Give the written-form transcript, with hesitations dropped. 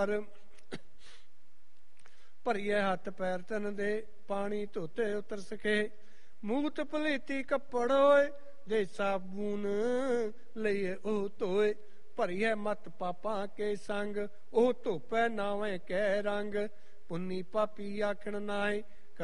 ਭਰੀਏ ਹੱਥ ਪੈਰ ਤਨ ਦੇ ਪਾਣੀ ਧੋਤੇ ਉਤਰ ਸਕੇ। ਮੂਤ ਪਲੀਤੀ ਕੱਪੜ ਹੋਏ ਦੇ ਸਾਬੂਨ ਲਈਏ ਉਹ ਧੋਏ। ਭਰੀਏ ਮਤ ਪਾਪਾਂ ਕੇ ਸੰਗ ਉਹ ਧੋਪੈ ਨਾਵੇਂ ਕਹਿ ਰੰਗ। ਪੁੰਨੀ ਪਾਪੀ ਆਖਣ ਨਾਏ